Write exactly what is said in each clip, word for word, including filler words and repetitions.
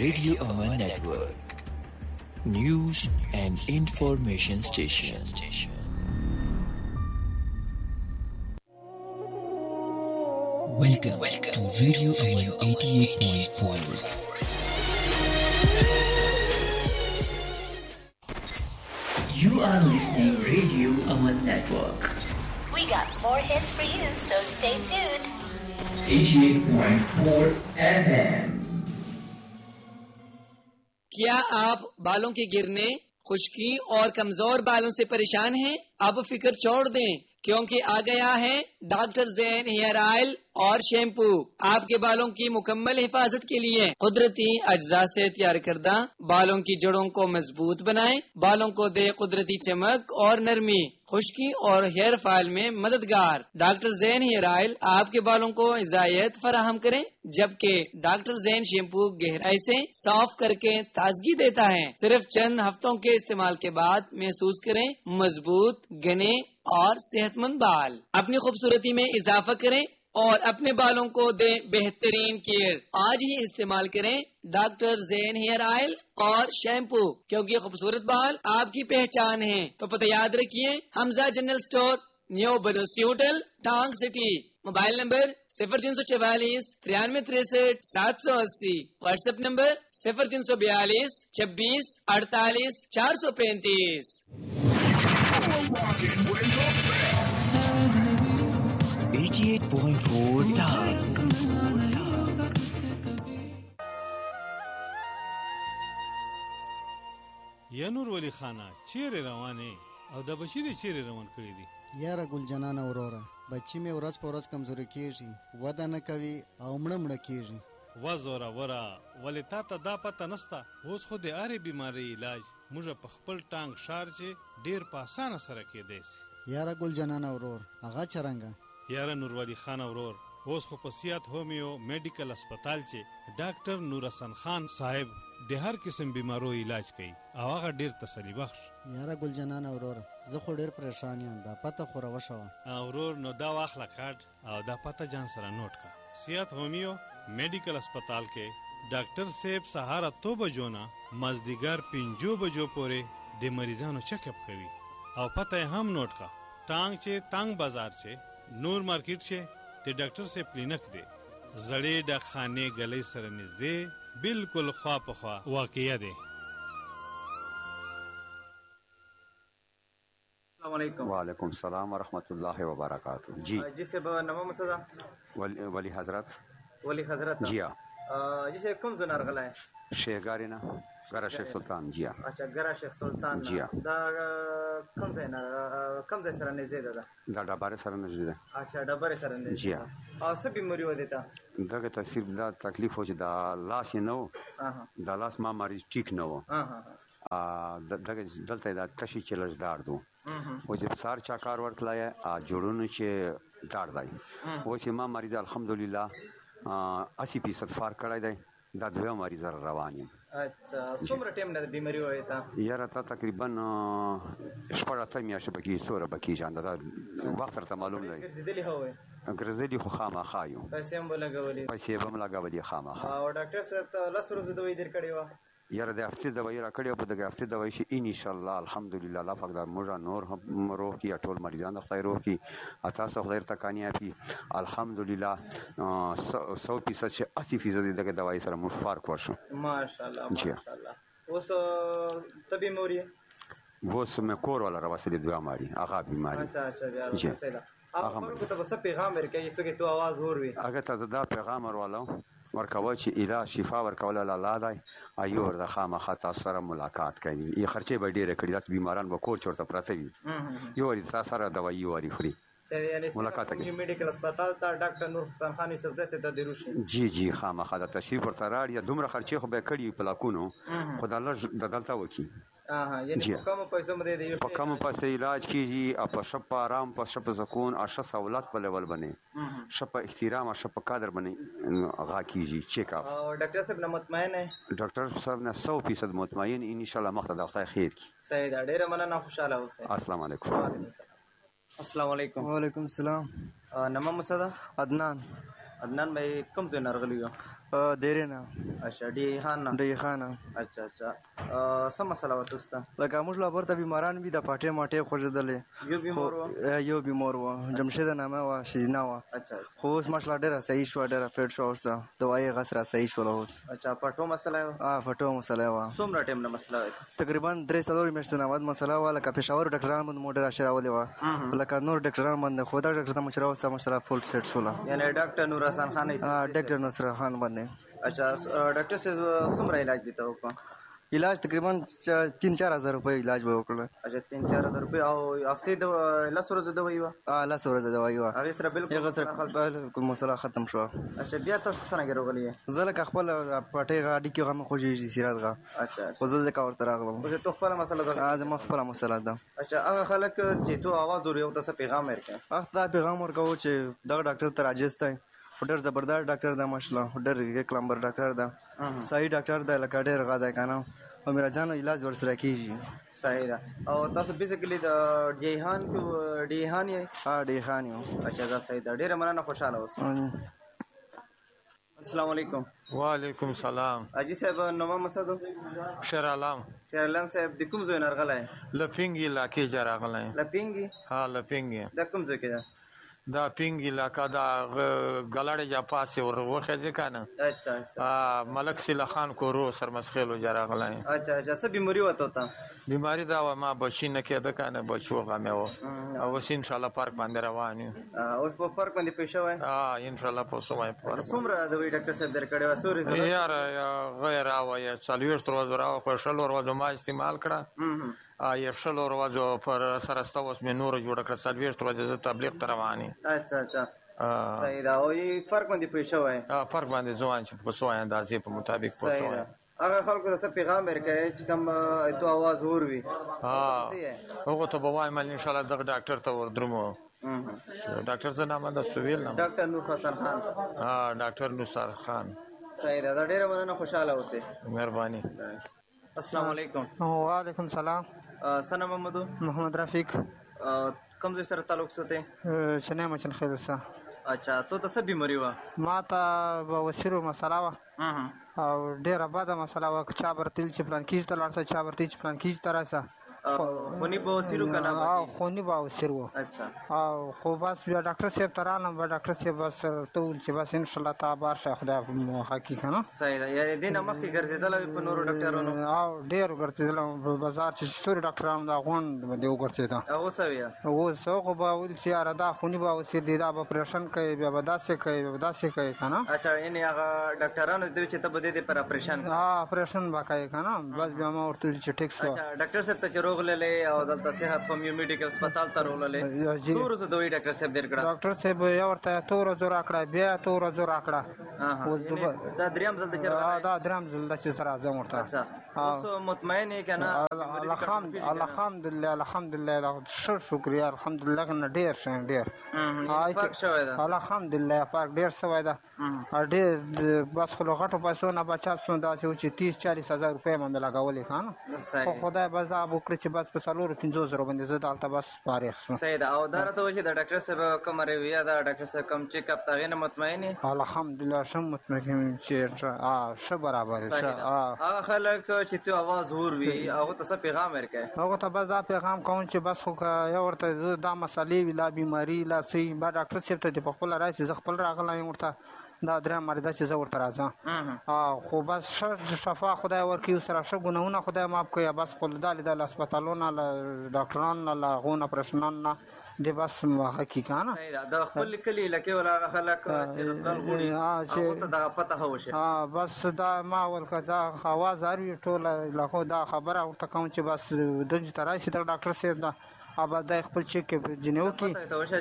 Radio Aman Network. News and information station. Welcome, Welcome to Radio Aman eighty-eight point four. You are listening Radio Aman Network. We got more hits for you, so stay tuned. eighty-eight point four F M. क्या आप बालों के गिरने, खुश्की और कमजोर बालों से परेशान हैं? अब फिक्र छोड़ दें, क्योंकि आ गया है डॉक्टर ज़ैन हेयर ऑयल और शैम्पू। आपके बालों की मुकम्मल हिफाजत के लिए कुदरती अज्जा से तैयार करदा बालों की जड़ों को मजबूत बनाएं, बालों को दे कुदरती चमक और नरमी, खुश्की और हेयर फॉल में मददगार। डॉक्टर ज़ैन हेयर ऑयल आपके बालों को इजायत फराहम करें, जबकि डॉक्टर ज़ैन शैम्पू गहराई से साफ करके ताजगी देता है। सिर्फ चंद हफ्तों के इस्तेमाल के बाद महसूस करें मजबूत, घने और सेहतमंद बाल। अपनी खूबसूरती में इजाफा करें और अपने बालों को दें बेहतरीन केयर। आज ही इस्तेमाल करें डॉक्टर ज़ैन हेयर ऑयल और शैम्पू, क्योंकि खूबसूरत बाल आपकी पहचान है। तो पता याद रखिए, हमजा जनरल स्टोर, न्यू बदोसी होटल, टांग सिटी। मोबाइल नंबर सिफर तीन सौ चवालीस तिरानवे तिरसठ सात सौ अस्सी। व्हाट्सएप नंबर सिफर तीन सौ बयालीस छब्बीस अड़तालीस चार सौ पैंतीस। eighty-eight point four Talk. یا نور ولی خانه چیرې روانې او د بچی دې چیرې روان کړی دي؟ یاره ګل جنان اورورا بچی مې ورځ په ورځ کمزوري کیږي، وده نه کوي او مړه مړه کیږي. وا زوره ورا ولې تا ته دا پته نسته؟ اوس خو د هرې بیماری علاج موږ په خپل ټانګ شار چې ډیر په اسانه سره کېدی سي. یاره ګل جنان اورور هغه چرنګه؟ یاره نور ولی خان اورور اوس خو په سیات هومیو میډیکل هسپتال چې ډاکټر نور حسن خان صاحب د هر قسم بیمارو علاج کوي او هغه ډیر تسلی بخش. یاره ګل جنان اورور زه خو ډیر پریشان یم، دا پته خو راوښوه. اورور نو دا واخله کارت او دا پته جان سره نوٹ کا. سیات هومیو میډیکل هسپتال کې ډاکټر صاحب سهار اتو بجو نه مازدیګر پنځو بجو پورې د مریضانو چیک اپ کوي او پته هم نوٹ کا. ټانګ چې تانګ بازار چې نور مارکیټ چې د ډاکټر صاحب کلینک دی، زړې د خانه غلې سره نږدې بالکل خوا په خوا واقع دی. السلام علیکم. وعلیکم السلام ورحمۃ اللہ وبرکاتہ. جی جی سے نام مسدا ولی, ولی حضرت ولی حضرت جی ہاں جی سے کم زنار غلا ہے شیخگارینا گرا شیخ سلطان. جی ہاں اچھا گرا شیخ سلطان. جی ہاں دا کم زینا کم زې سره نه زیاده ده دا ډبره سره نه زیاده. اچھا ډبره سره نه. جی ہاں او څه بیماری و دیتا دغه تاثیر دا تکلیف و چې دا لاس نو دا لاس ما مریض ټیک نه و. ا دغه دلته دا تشی چلج دار دو و چې سار چا کار ورکلای ا جوړونه چې دار دی و چې ما مریض الحمدلله اسی فیصد فار کړای دی. دا دوه مریض روان یم. اچھا څومره ټیم نه بیماری وای تا؟ یاره تا تقریبا شپږ اته میاشتې پکې سوره پکې ځان دا وخت سره معلوم دی. ګرځېدلی هوای ګرځېدلی خو خامخا یو پیسې هم ولګولې پیسې هم لګولې خامخا. او ډاکټر صاحب ته لس ورځې دوی در کړی و؟ یاره د هفتې دوايي را کړې په دغه هفتې دوايي شي ان شاء الله الحمدلله الله پاک دا موږ نور هم روح کی ټول مریضان خدای روح کی تاسو خدای ته کامیابی الحمدلله سو فیصد چې اسی فیصد دغه دوايي سره موږ فرق وشو ماشاءالله ماشاءالله. اوس طبي موري اوس مې کور ولا راوسلې دوه ماري هغه بیماری. اچھا اچھا بیا راوسله هغه ته بس پیغام ورکړي چې تو आवाज اور وي هغه ته دا پیغام ورولو ورکوه چې اله شفا ورکول الله دی ایو ور د خامخا تاسو سره ملاقات کوي. یې خرچه به ډیره کړی د بیماران به کور چورته پراته وي یو ور تاسو سره دوايي وری خوري ملاقات کوي. میډیکل هسپتال ته ډاکټر نور حسن خان یوسف زسه د دروشي. جی جی خامخا د تشریف ورته راړي دومره خرچه خو به کړی په لاکونو خدای الله د دلته وکي. اه یعنی په کوم پیسو مده دی په کوم پیسې علاج کیږي او په شپ آرام په شپ سکون او شپ سہولت په لیول باندې شپ احترام او شپ قدر باندې غا کیږي چیک اپ. او ډاکټر صاحب نه مطمئن ہے؟ ډاکټر صاحب نه سو فیصد مطمئن ان شاء الله مخته د خدای خیر کی. صحیح ده ډیره مننه خوشاله اوسئ. السلام علیکم. السلام علیکم. وعلیکم السلام. نام مسدا عدنان. عدنان بھائی کوم ځای نارغلی یو؟ ډېرې نه. اچھا ډي خان نه ډي خان نه. اچھا اچھا څه مسله وه تاسو ته؟ لکه موږ لا ورته بیماران وي د پاټې ماټې خوږېدلې. یو بیمار و؟ یو بیمار و، جمشید نامه وه، شیزینه وه. خو اوس ماشاءالله ډېره صحیح شوه، ډېره فټ شوه، اوس دوایي غس را صحیح شوله اوس. اچھا پټو مسله وه؟ ها پټو مسله وه. څومره ټایم نه مسله وه؟ تقریبا درې څلور میاشتې نه بعد مسله وه. لکه پېښور ډاکټران باندې مو ډېره اشراولې وه، لکه نور ډاکټران باندې خو دا ډاکټر ته مو چې راوسته ماشاءالله فول سیټ شوله. یعنې ډاکټر نور حسن خان ډاکټر نصر خان باندې. اچھا ډاکټر صاحب څومره علاج دی ته وکړه؟ علاج تقریبا تین چار هزار روپۍ علاج به وکړه. اچھا تین چار هزار روپۍ. او هفتې د لس ورځو دوايي وه؟ ها لس ورځې دوايي وه. هغې سره بالکل مسله ختم شوه. اچھا بیا تاسو څرنګه راغلي یې؟ زه لکه خپل پټۍ غا هډوکي غا مې خوږېږي سیرات غا. اچھا خو زه ځکه ورته راغلم. اوس تو خپله مسله ده؟ ها زما خپله مسله ده. اچھا هغه خلک چې تو اواز وري او ته څه پیغام ورکړې؟ هغه ته پیغام ورکوو چې دغه ډاکټر ته راجست دی، ډېر زبردست ډاکټر ده ماشاءالله، ډېر یک نمبر ډاکټر ده، صحیح ډاکټر ده، لکه ډېر غا دی که نه، او میراجانو علاج ورسره کېږي. صحیح ده. او تاسو بیسیکلي د ډیهان کې ډیهان یې؟ ها ډیهان یو. اچھا دا صحیح ده. ډېره مننه، خوشحاله اوسئ. السلام علیکم. وعلیکم سلام. حاجي صاحب نومه مو څه ده؟ شیر علام. شیر علام صاحب د کوم ځای نه راغلی یې؟ له پینګي علاقې څخه راغلی یم. له پینګي؟ ها له پینګي. دا کوم ځای کې ده؟ دا پینګ علاقه دا ګلاړې جا پاسې ور وخېځې که نه. اچھا اچھا. ملک سیله خان کورو سرمسخیلو جا راغلی یم. اچھا اچھا. څه بیماري وه ته ته؟ بیماري دا وه ما بچي نه کېده که نه، بچو غمې وه، او اوس انشاءالله پارک باندې روان یو. اوس په پارک باندې پوه شوی؟ ها انشاءالله پوه شوی. څومره دوایي ډاکټر صاحب درکړې وه؟ څو ریزلټ؟ یاره غیر راوه څلوېښت ورځو راوه، په شلو ورځو ما استعمال کړه. یو شلو ورځو پر سره سته اوس مې نوره جوړه کړه، څلوېښت ورځې زه تبلیغ ته روان یم. اچھا اچھا. صحیح ده. او یې فرق باندې پوه شوی؟ فرق باندې ځوان چې په څو اندازې په مطابق پوه شوی. هغه خلکو ته څه پیغام ورکوې چې کوم تو اواز وروي؟ هغو ته به وایم انشاءالله دغه ډاکټر ته وردرومو. ډاکټر څه نامه ده سویل نامه؟ ډاکټر نور حسن خان. ها ډاکټر نصر خان. صحیح ده. دا ډېره مننه، خوشحاله اوسئ. مهرباني. السلام علیکم. وعلیکم سلام. څه نام محمد؟ محمد رفیق. کوم ځای سره تعلق ساتئ؟ چنای مچن خیل سره. اچھا تو ته څه بیماري وه؟ ما ته بواسیر مسله وه او ډېره بده مسله وه. چا برتل چې پلان کېږي ته لاړ شه، چا برتل چې پلان کېږي ته راشه. خوني بواسیر و که نه؟ خوني بواسیر و. او خو بس بیا ډاکټر صاحب ته رالم، بیا ډاکټر صاحب بس ته وویل چې بس انشاءالله ته بار شه، خدای موخه کړي که نه. صحیح ده. یعنې دې نه مخکې ګرځېدلی وې په نورو ډاکټرانو؟ او ډېر ګرځېدلی په بازار چې ستوري ډاکټرانو دا غونډ باندې وګرځېده. اوس ویه؟ اوس هغو به ویل چې یاره دا خوني بواسیر دی، دا به اپرېشن کوي، بیا به داسې کوي، بیا به داسې کوي که نه. اچھا یعنې هغه ډاکټرانو دې چې ته به دې دې پر اپرېشن؟ ها اپرېشن به کوي که نه. بس بیا ما ورته ویل چې ټیک شوه. اچھا ډاکټر صاحب ته چې روغللی او دلته صحت هومیو میډیکل هسپتال ته راغللی، څو ورځو دوايي ډاکټر صاحب درکړه؟ ډاکټر صاحب یو ورته اتو ورځو راکړه، بیا اتو ورځو راکړه. دا درېیم ځل دی چې راغلی؟ دا درېیم ځل ده چې زه راځم ورته. اوس مطمئن یې که نه؟ الحمدلله الحمدلله ښه شکریه الحمدلله که نه ډېر ښه یم ډېر. فرق شوی ده؟ الحمدلله فرق ډېر شوی ده ډېر. بس خو له غټو پیسو نه به چا څه داسې و چې تیس چالیس هزار روپۍ به مې لګولې که نه. خو خدای به ځاب وکړي چې بس په څلورو پنځو زرو باندې زه دلته بس فارغ شوم. صحیح ده. او دا راته وایي چې د ډاکټر صاحب کومه رویه ده، ډاکټر صاحب کوم چیک اپ د هغې نه مطمئن یې؟ الحمدلله ښه مطمئن یم چې ښه برابر ښه. هغه خلک چې تو اواز وروي هغو ته څه پیغام ورکوې؟ هغو ته بس دا پیغام کوم چې بس خو که یو ورته زه دا مسلې وي، لا بیماري لا څه وي، به ډاکټر صاحب ته دې په خپله راشي. زه خپل راغلی یم ورته، دا درېیم مرده چې زه ورته راځم. خو بس ښه شفا خدای ورکړي، سره ښه ګناهونه خدای معاف کړي. بس خو دا لیده له هسپتالونو له ډاکټرانو نه له هغو نه اپرېشنانو نه دې بس هغه کړي که نه. د خپل کلي علاقې والا هغه خلک چې تلل غواړي هغو ته دغه پته ښه وشي. بس دا ما ویل که دا اواز هر وي ټوله علاقو دا خبره ورته کوم چې بس دلته ته راشي د ډاکټر صاحب ته، ابا دا خپل چیک ځینې وکړي.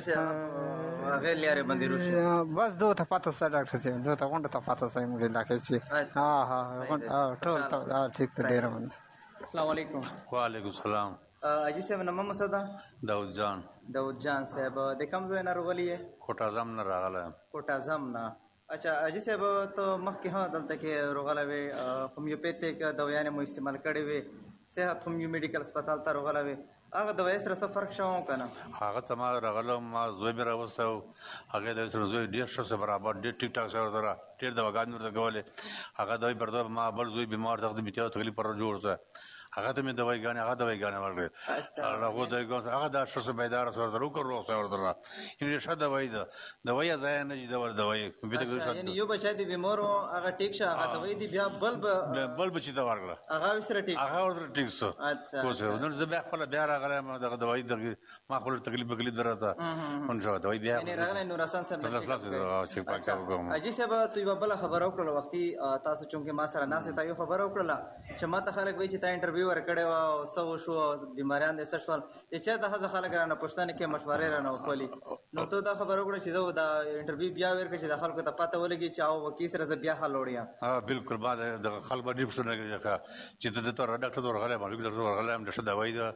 هغې لارې باندې روشي بس دو ته پته شته ډاکټر صاحب، دو ته غونډه ته پته شته زموږ علاقې چې ها ها ټول ټیک ته ډېره مننه. السلام علیکم. وعلیکم السلام. حاجي صاحب نومه مو څه ده؟ داود جان. داود جان صاحب د کوم ځای نه راغلي یې؟ کوټازم نه راغلی یم. کوټازم نه. اچھا حاجي صاحب ته مخکې ها دلته کې راغلی وې، هومیوپیتیک دوايانې مو استعمال کړې وې، صحت هومیو میډیکل هسپتال ته راغلی وې، هغه دوايي سره څه فرق شو کنه هغه ته ما راغلم ما زوی مې راوسته هغه د سره زوی ډیر ښه سره برابر ډیر ټیک ټاک سره سره ډیر دواګان ورته کولې هغه دوايي پرته ما بل زوی بیمار ته د میتیو تکلیف پر جوړ څه هغه ته مې دوايي غانې هغه دوايي غانې ورغې هغه دوايي غوښ هغه د ښه بیدار سره سره وکړو سره سره یې ښه دوايي ده دوايي ځای نه دي دا دوايي یعنی یو بچا دی بیمارو هغه ټیک شه هغه دوايي دی بیا بل بل بچی دا ورغله هغه سره ټیک هغه ورته ټیک سو اچھا کوڅه نن زه بیا خپل بیا راغله ما دغه دوايي دغه ما خپل تکلیف تکلیف درته اون شو دوايي بیا یعنی راغله نور حسن سره چې پاکه وکم اجي سبا توي بل خبر وکړه وختي تاسو چونکه ما سره ناسه تا یو خبر وکړه چې ما ته خلک وایي چې تا انټرویو ورکړې و سو شو بیماریان د سشوال چې دا هغه خلک رانه پښتنه کې مشورې رانه وکړي نو ته دا خبر وکړه چې زه دا انټرویو بیا ورکړم چې د خلکو ته پته ولګي چې او وکی سره ز بیا حل وړیا ها بالکل بعد د خلک باندې پښتنه کې چې د ته ډاکټر ورغله باندې ډاکټر ورغله هم د دوايي د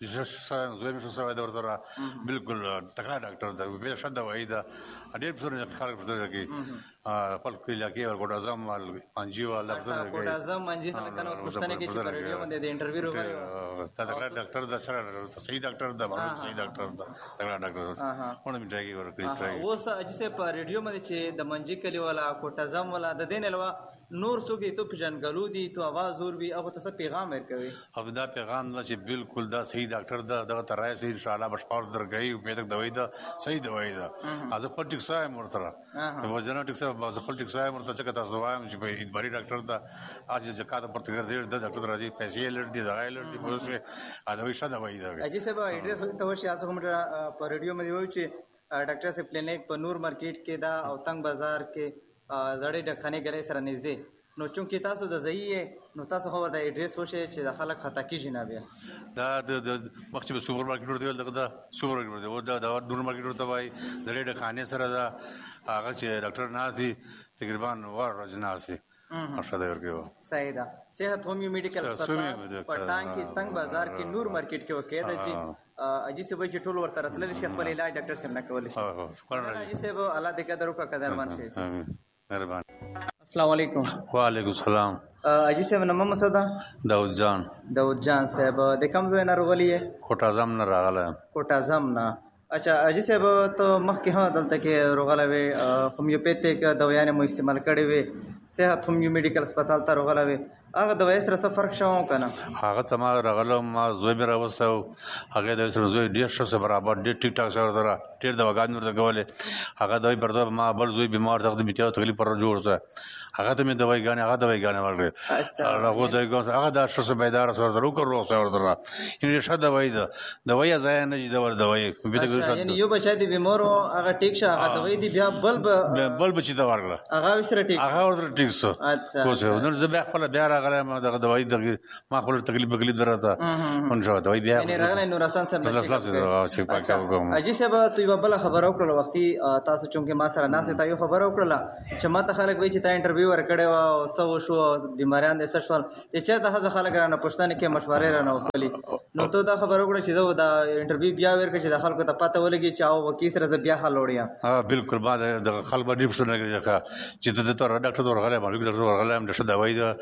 زوی مې سره دا ورته بالکل تکړه ډاکټر دا به شه دوايي دا ډېر پښتنه خلک پښتنه کې خپل کلیه کې ورګوډ اعظم مال پنځي والا پښتنه کې ورګوډ اعظم منځي خلک کنه اوس پښتنه کې چې پر ریډیو باندې د انټرویو وکړو دا تکړه ډاکټر دا چر صحیح ډاکټر دا باندې صحیح ډاکټر دا تکړه ډاکټر ونه می ټراګي ورکړي ټراګي اوس اجسه په ریډیو باندې چې د منځي کلی والا کوټ اعظم والا د دین الوا نور څوک ته پجنګلو دي تو आवाज اور وی هغه ته پیغام ورکوي او دا پیغام نه چې بالکل دا صحیح ډاکټر دا دغه ترای سي ان شاء الله بشپار درګي په دغه دوايي دا صحیح دوايي دا از په ټیک ساي مرتره د وجنه ټیک ساي باز په ټیک ساي مرته چې تاسو وایم چې په بری ډاکټر دا اج جکات پر تګر دې د ډاکټر راځي پیسې لړ دي دا لړ دي په څه ا دوی شاده وایي دا اجي سبا ایډریس ته وشي تاسو کوم په ریډیو باندې وایي چې ډاکټر سي کلینیک په نور مارکیټ کې دا او تنگ بازار کې زړې ډخانه ګلې سره نږدې نو چونکی تاسو د ځایي نو تاسو خو د ایډریس وشه چې د خلک خطا کیږي نه بیا دا د مخکې سوپر مارکیټ ورته دغه دا سوپر مارکیټ ورته دا د نور مارکیټ ورته وای د ډېر خانه سره دا هغه چې ډاکټر نازي تقریبا ور راځناسي ارشاد ورکو صحیح ده صحت هومیو میډیکل هسپتال پټان کې تنگ بازار کې نور مارکیټ کې وکړه چې اجي سه به چې ټول ورته راتلل شي خپل علاج ډاکټر سره نه کول شي اجي سه به الله دې قدر وکړه قدرمن شي مهربان السلام علیکم وعلیکم السلام اجي صاحب نام مسعود داود جان داود جان صاحب د کوم ځای نه راغلی کوټ اعظم نه راغلی کوټ اعظم نه اچھا اجي صاحب ته مخکې هم دلته کې راغلی وي هومیوپیتیک دوايانې مو استعمال کړې وي صحت هومیو میډیکل هسپتال ته راغلی وي هغه دوايي سره څه فرق شو کنه هغه ته ما راغلم ما زوی مې راوسته هغه د سره زوی ډیر ښه برابر ډیر ټیک ټاک سره سره ډیر دواګان ورته کولې هغه دوايي پرته ما بل زوی بیمار ته د میتیو تکلیف پر جوړ څه هغه ته مې دوايي غانې هغه دوايي غانې ورغې هغه دوايي غوښ هغه د ښه بیدار سره سره وکړو سره سره یې ښه دوايي ده دوايي ځای نه دي دا دوايي یعنی یو بچا دی بیمارو هغه ټیک شه هغه دوايي دی بیا بل بل بچی دا ورغله هغه سره ټیک هغه ورته ټیک سو اچھا کوڅه نن زه بیا خپل بیا راغله ما دغه دوايي دغه ما خپل تکلیف تکلیف درته اون شو دوايي بیا یعنی راغله نور حسن سره چې پاکه وکم اجي سبا توي بل خبر وکړه وختي تاسو چونکه ما سره ناسه تا یو خبر وکړه چې ما ته خلک وایي چې تا انټرویو ورکړې و سو شو بیماریان د سشوال چې دا هغه خلک رانه پښتنه کې مشورې رانه وکړي نو ته دا خبر وکړه چې زه دا انټرویو بیا ورکړم چې د خلکو ته پته ولګي چې او وکی سره ز بیا حل وړیا ها بالکل بعد د خلک باندې پښتنه کې چې د ته ډاکټر ورغله باندې ډاکټر ورغله هم د دوايي د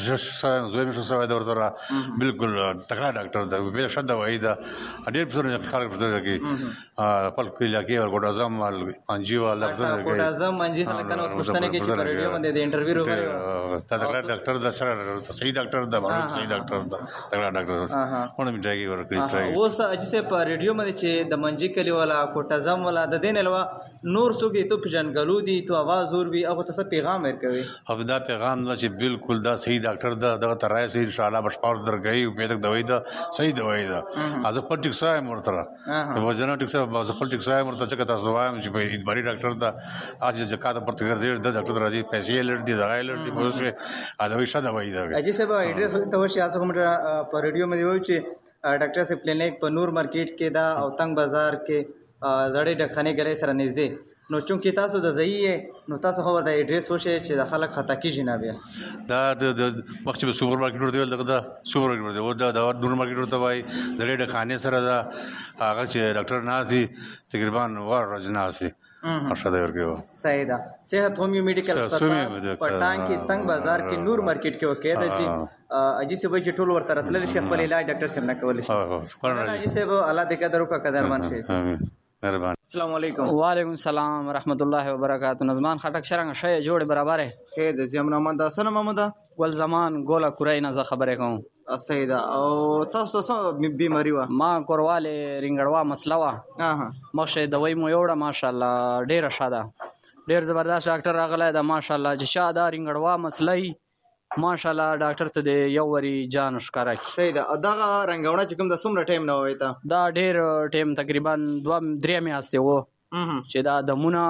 زوی مې سره دا ورته بالکل تکړه ډاکټر دا به شه دوايي دا ډېر پښتنه خلک پښتنه کې خپل کلیه کې ورګوډ اعظم مال پنځي والا پښتنه کې کوټ اعظم منځي خلک کنه اوس پښتنه کې چې پر ریډیو باندې د انټرویو وکړو دا تکړه ډاکټر دا چر صحیح ډاکټر دا باندې صحیح ډاکټر دا تکړه ډاکټر ونه می ټراګي ورکړي ټراګي اوس اجسه په ریډیو باندې چې د منځي کلی والا کوټ اعظم والا د دین الوا نور څوک ته پجنګلو دي تو आवाज اور وی هغه ته پیغام ورکوي او دا پیغام نه چې بالکل دا صحیح ډاکټر دا دغه ترای سي ان شاء الله بشپار درګي په دغه دوايي دا صحیح دوايي دا از په ټیک ساي مرتره د وجنه ټیک ساي باز په ټیک ساي مرته چې تاسو وایم چې په بری ډاکټر دا اج جکات پر تګر دې د ډاکټر راځي پیسې لړ دي دا لړ دي په څه ا دوی شاده وایي دا اجي سبا ایډریس ته وشي تاسو کوم په ریډیو باندې وایي چې ډاکټر سي کلینیک په نور مارکیټ کې دا او تنگ بازار کې زړې ډخانه ګلې سره نږدې نو چونکی تاسو د ځایي نو تاسو خو د ایډریس وشه چې د خلک خطا کیږي نه بیا دا د مخکې سوپر مارکیټ ورته دغه دا سوپر مارکیټ ورته دا د نور مارکیټ ورته وای د ډېر خانه سره دا هغه چې ډاکټر نازي تقریبا ور راځناسي ارشاد ورکو صحیح ده. صحت هومیو میډیکل هسپتال پټان کې تنگ بازار کې نور مارکیټ کې وکړه د چې اجي سه چې ټول ورته راتلل شي خپل علاج ډاکټر صاحب نه کول شي. اجي سه الله دې قدر وکړه قدرمن شي. مهربان. السلام علیکم. وعلیکم السلام ورحمۃ اللہ وبرکاتہ. نظمان خټک شرنګ شې جوړ برابر خیر د جمع محمد حسن محمد ګل زمان ګولا کورای نه زه خبرې کوم. سیدا او تاسو څه بیماری و؟ ما کورواله رنګړوا مسله وا. ها مخشه دوی مو یوړه ماشاءالله ډیره شاده ډیر زبردست ډاکټر راغلی دا ماشاءالله چې شاده رنګړوا مسلې ماشاءالله ډاکټر ته دی یو وری جان ښکارا کی. سیدا دغه رنګونه چې کوم د څومره ټایم نه وای تا؟ دا ډیر ټایم تقریبا دوه درې میاشتې وو چې دا دمونه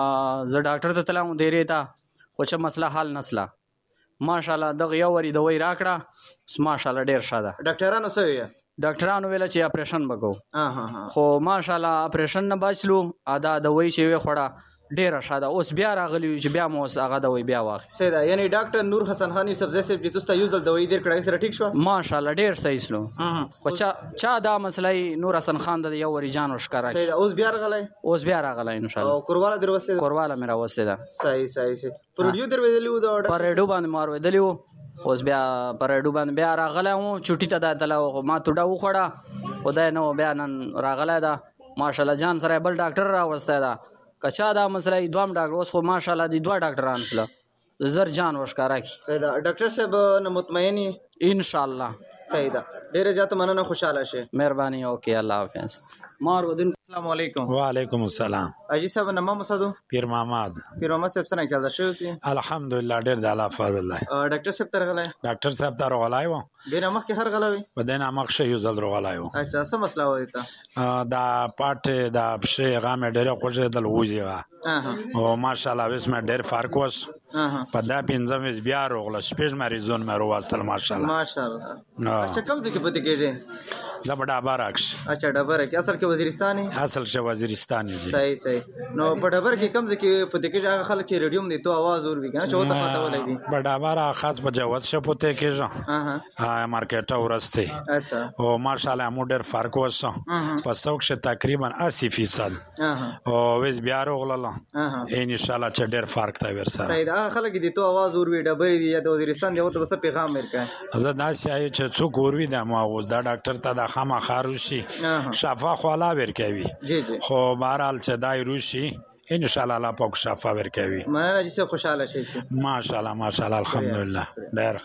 زه ډاکټر ته تلم دیری تا خو چې مسله حل نسله ماشاءالله دغه یو وری دوی راکړه ماشاءالله ډیر شاده. ډاکټرانو څه وی؟ ډاکټرانو ویل چې اپریشن وکړو خو ماشاءالله اپریشن نه بچلو ادا دوی چې وی خوړه ډیره شاده. اوس بیا راغلی چې بیا مو هغه دوی بیا واخ. سیدا یعنی ډاکټر نور حسن خان یوسف زیسف چې تاسو ته یوزل دوی ډیر کړای سره ټیک شو ماشاءالله ډیر صحیح سلو. خو چا چا دا مسلې نور حسن خان د یو وری جان وشکارا. سیدا اوس بیا راغلی اوس بیا راغلی ان شاء الله. او کورواله دروسه کورواله میرا وسه ده. صحیح صحیح صحیح. پروډیو درویدلیو دا پرېډو باندې مارو دلیو اوس بیا پرېډو باندې بیا راغلی و چټی ته دا تل ما توډه وخړه خدای نو بیا نن راغلی دا ماشاءالله جان سره بل ډاکټر را وسته دا کچا دا مسله دوام ډاکټر اوس خو ماشاءالله دی دوه ډاکټران سره زر جان وشکارا کی. سیدا ډاکټر صاحب نو مطمئنی ان شاء الله. سیدا ډیره زیاته مننه خوشاله شه. مهرباني اوکې الله حافظ. مار ودین. السلام علیکم. وعلیکم السلام. اجي صاحب نامه مسدو پیر محمد. پیر محمد صاحب څنګه چل شو سي؟ الحمدلله ډیر د الله فضل الله. ډاکټر صاحب تر غلای ډاکټر صاحب تر غلای و دینه مخ کې هر غلوي په دینه مخ شي یو ځل غلای و. اچھا څه مسله و دیتا؟ دا پټ دا شي غامه ډیره خوشې دل وځيغه او ماشاءالله وسمه ډیر فرق وس په دا پنځم بیا روغله سپیش مریضون مې وروستل ماشاءالله ماشاءالله. اچھا کوم ځای کې پته کېږي؟ دا بڑا بارکش. اچھا ډبره کې اصل کې وزیرستاني اصل شه وزیرستاني جی. صحیح صحیح. نو په ډبره کې کوم ځای کې پته کېږي هغه خلک چې ریډیوم دی تو आवाज اور وی کنه چې وته پته ولې دي بڑا بارا خاص په جوات شه پته کېږي. ها ها مارکیټ ورسته. اچھا او ماشاءالله مو ډیر فرق وس په څوک شه تقریبا اسی فیصد او وز بیا روغله ان شاء الله چې ډیر فرق تا ور سره. صحیح دا خلک دي تو आवाज اور وی ډبره دی د وزیرستان دی وته بس پیغام ورکړه. زه دا شای چې څوک اور وی د مو دا ډاکټر ته د خامہ خاروشي شفا خلا ورکوي. جی جی. خو بهرحال چې دای روشي ان شاء الله الله پاک شفا ورکوي. مننه چې خوشاله شئ. ماشاءالله ماشاءالله الحمدلله ډیر.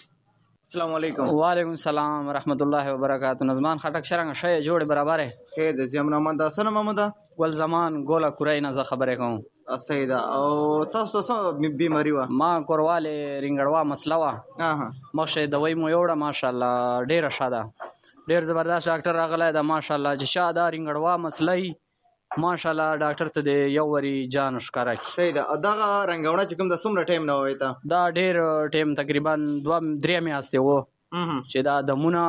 السلام علیکم. وعلیکم السلام ورحمۃ اللہ وبرکاتہ. نظمان خټک شرنګ شې جوړ برابر خیر د جمع محمد حسن محمد ګل زمان ګولا کورای نه زه خبرې کوم. سیدا او تاسو څه بیماری و؟ ما کورواله رنګړوا مسله وا. ها مخشه دوی مو یوړه ماشاءالله ډیره شاده ډیر زبردست ډاکټر راغلی دا ماشاءالله چې شاده رنګړوا مسلې ماشاءالله ډاکټر ته دی یو وری جان ښکارا کی. سیدا دغه رنګونه چې کوم د څومره ټایم نه وای تا؟ دا ډیر ټایم تقریبا دوه درې میاشتې وو چې دا دمونه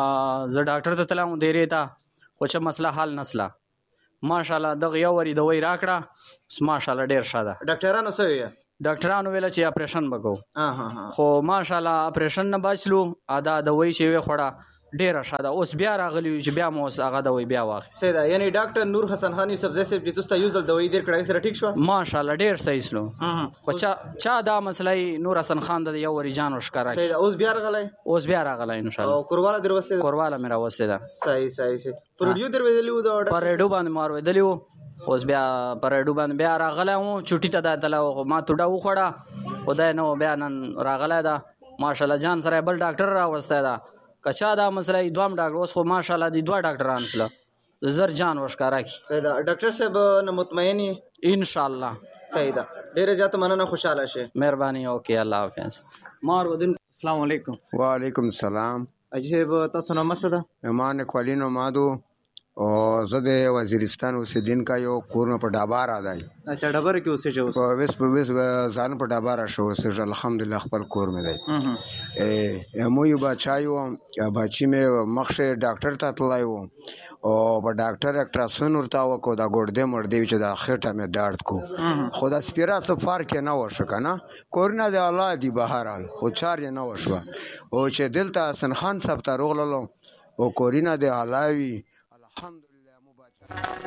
زه ډاکټر ته تلم دیری تا خو چې مسله حل نسله ماشاءالله دغه یو وری دوی راکړه ماشاءالله ډیر شاده. ډاکټرانو څه وی؟ ډاکټرانو ویل چې اپریشن وکړو خو ماشاءالله اپریشن نه بچلو ادا دوی چې وی خوړه ډیره شاده. اوس بیا راغلی چې بیا مو هغه دوی بیا واخ. سیدا یعنی ډاکټر نور حسن خان یوسف زیسف چې تاسو ته یوزل دوی ډیر کړای سره ټیک شو ماشاءالله ډیر صحیح سلو. خو چا چا دا مسلې نور حسن خان د یو وری جان وشکارا. سیدا اوس بیا راغلی اوس بیا راغلی ان شاء الله. او کورواله دروسه کورواله میرا وسه ده. صحیح صحیح صحیح. پروډیو درویدلیو دا پرېډو باندې مارو دلیو اوس بیا پرېډو باندې بیا راغلی و چټی ته دا تل ما توډه وخړه خدای نو بیا نن راغلی دا ماشاءالله جان سره بل ډاکټر را وسته دا کچا دا مسله دوام ډاکټر اوس خو ماشاءالله دی دوه ډاکټران سره زر جان وشکارا کی. سیدا ډاکټر صاحب نو مطمئنی ان شاء الله. سیدا ډیره زیاته مننه خوشاله شه. مهرباني اوکې الله حافظ. مار ودین. السلام علیکم. وعلیکم السلام. اجي صاحب تاسو نو مسده ایمان کولینو مادو او زه د وزیرستان اوسیدونکی یو کور مې په ډابار دی. اچھا ډبره کې اوسې په وس په وس ځان په ډابار شو اوسې الحمدلله خپل کور مې دی. ا مو یو بچایو بچی مې مخشه ډاکټر ته تلای وو او په ډاکټر الټراساوند ورته وکړو دا ګردې مړ دی چې دا خېټه مې درد کو خو دا سپیرا څه فرق نه وشو کنه کورونه د الله دی بهرال خو چار نه وشو او چې دلته حسن خان صاحب ته روغللو او کورینه د علاوی الحمدلله مبارک